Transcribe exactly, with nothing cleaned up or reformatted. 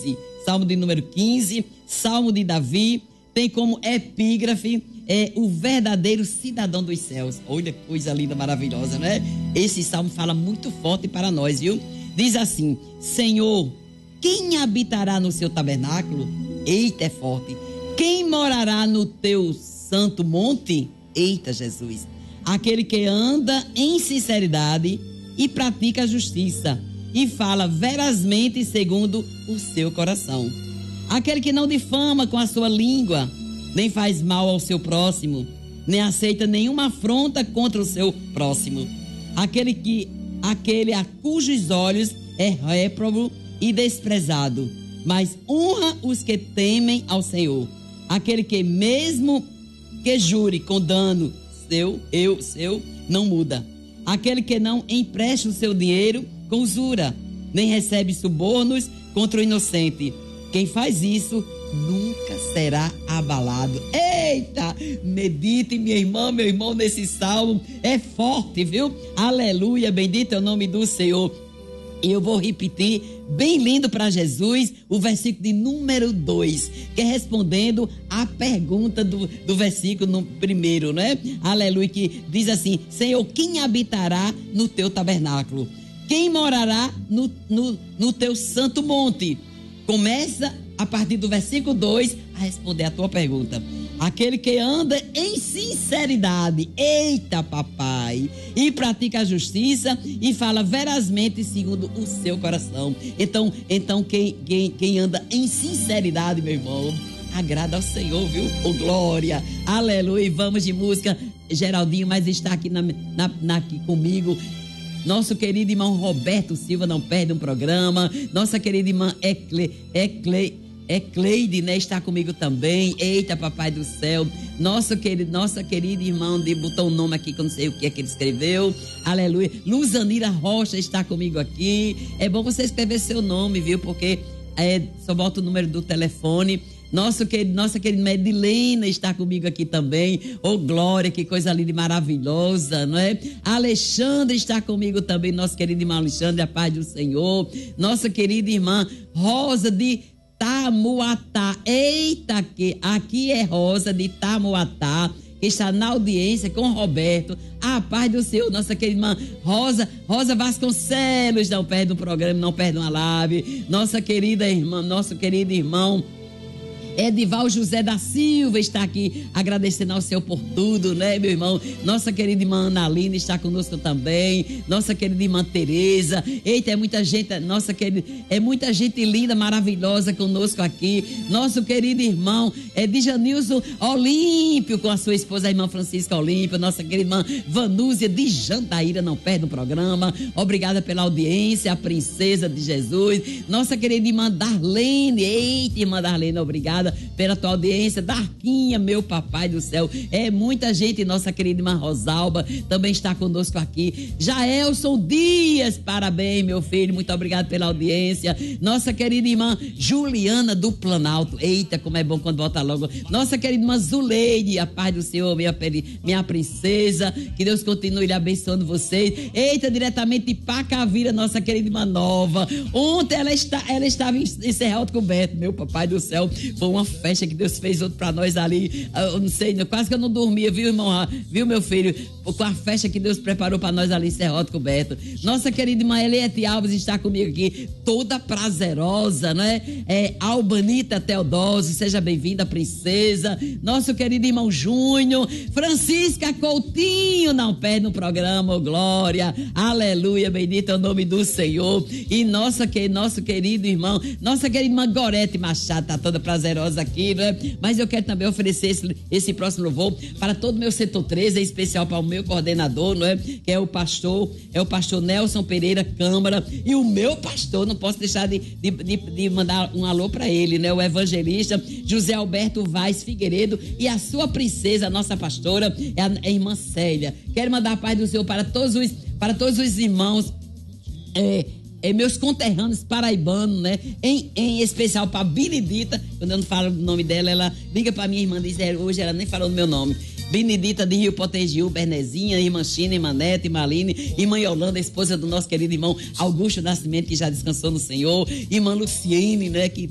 quinze, Salmo de número quinze, Salmo de Davi, tem como epígrafe é, o verdadeiro cidadão dos céus. Olha que coisa linda, maravilhosa, não é? Esse salmo fala muito forte para nós, viu? Diz assim: Senhor, quem habitará no seu tabernáculo? Eita, é forte. Quem morará no teu santo monte? Eita, Jesus. Aquele que anda em sinceridade e pratica a justiça e fala verazmente segundo o seu coração. Aquele que não difama com a sua língua, nem faz mal ao seu próximo, nem aceita nenhuma afronta contra o seu próximo. Aquele que aquele a cujos olhos é réprobo e desprezado, mas honra os que temem ao Senhor. Aquele que mesmo que jure com dano seu, eu, seu, não muda. Aquele que não empresta o seu dinheiro com usura, nem recebe subornos contra o inocente. Quem faz isso nunca será abalado. Eita, medite, minha irmã, meu irmão, nesse salmo. É forte, viu? Aleluia, bendito é o nome do Senhor. E eu vou repetir, bem lindo para Jesus, o versículo de número dois, que é respondendo à pergunta do, do versículo no primeiro, né? Aleluia, que diz assim: Senhor, quem habitará no teu tabernáculo? Quem morará no, no, no teu santo monte? Começa a partir do versículo dois a responder a tua pergunta. Aquele que anda em sinceridade, eita papai, e pratica a justiça e fala verazmente segundo o seu coração. Então, então quem, quem, quem anda em sinceridade, meu irmão, agrada ao Senhor, viu? Oh, glória, aleluia. Vamos de música. Geraldinho, mas está aqui, na, na, na, aqui comigo. Nosso querido irmão Roberto Silva, não perde um programa. Nossa querida irmã Ecle, Ecle, Ecleide, né, está comigo também. Eita, papai do céu. Nosso querido, nossa querida irmã, de botou um nome aqui que eu não sei o que é que ele escreveu. Aleluia. Luzanira Rocha está comigo aqui. É bom você escrever seu nome, viu? Porque é, só bota o número do telefone. Nosso querido, nossa querida Medilena está comigo aqui também. Oh, glória, que coisa linda e maravilhosa, não é? Alexandre está comigo também, nosso querido irmão Alexandre, a paz do Senhor. Nossa querida irmã Rosa de Tamuatá. Eita, que aqui é Rosa de Tamuatá, que está na audiência com o Roberto. A paz do Senhor, nossa querida irmã Rosa, Rosa Vasconcelos, não perde um programa, não perde uma live. Nossa querida irmã, nosso querido irmão Edival José da Silva está aqui agradecendo ao Senhor por tudo, né, meu irmão? Nossa querida irmã Analina está conosco também. Nossa querida irmã Tereza. Eita, é muita gente, nossa querida, é muita gente linda, maravilhosa conosco aqui. Nosso querido irmão é Djanilson Olímpio, com a sua esposa, a irmã Francisca Olímpio. Nossa querida irmã Vanúzia de Jandaíra, não perde o programa. Obrigada pela audiência, a princesa de Jesus. Nossa querida irmã Darlene. Eita, irmã Darlene, obrigada pela tua audiência. Darquinha, meu papai do céu, é muita gente. Nossa querida irmã Rosalba também está conosco aqui. Jaelson Dias, parabéns, meu filho, muito obrigado pela audiência. Nossa querida irmã Juliana do Planalto, eita, como é bom quando volta logo. Nossa querida irmã Zuleide, a paz do Senhor, minha, minha princesa, que Deus continue lhe abençoando vocês. Eita, diretamente de Pacavira, nossa querida irmã Nova. Ontem ela, está, ela estava em, em Serra Coberto, meu papai do céu, foi uma festa que Deus fez outro pra nós ali. Eu não sei, quase que eu não dormia, viu, irmão? Viu, meu filho? Com a festa que Deus preparou pra nós ali em Serrote Coberto. Nossa querida irmã Eliette Alves está comigo aqui, toda prazerosa, né? É, Albanita Teodósio, seja bem-vinda, princesa. Nosso querido irmão Júnior. Francisca Coutinho, não perde no programa, oh, glória. Aleluia, bendito é o nome do Senhor. E nossa, que, nosso querido irmão, nossa querida irmã Gorete Machado, tá toda prazerosa aqui, né? Mas eu quero também oferecer esse, esse próximo louvor para todo o meu setor treze, em especial para o meu coordenador, não é? Que é o pastor, é o pastor Nelson Pereira Câmara, e o meu pastor, não posso deixar de, de, de, de mandar um alô para ele, né? O evangelista José Alberto Vaz Figueiredo, e a sua princesa, a nossa pastora, é a, é a irmã Célia. Quero mandar a paz do Senhor para todos os, para todos os irmãos, é, É, meus conterrâneos paraibanos, né? Em, em especial para Benedita, quando eu não falo o nome dela, ela liga para minha irmã e diz: hoje ela nem falou o meu nome. Benedita de Rio Potengiu, Bernezinha, irmã China, irmã Neta, irmã Aline, irmã Yolanda, esposa do nosso querido irmão Augusto Nascimento, que já descansou no Senhor, irmã Luciene, né? Que